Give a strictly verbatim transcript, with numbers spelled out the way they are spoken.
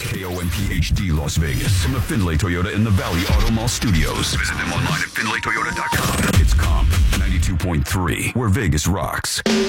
K O M P H D Las Vegas. From the Findlay Toyota in the Valley Auto Mall Studios. Visit them online at Findlay Toyota dot com. It's Comp ninety-two point three, where Vegas rocks.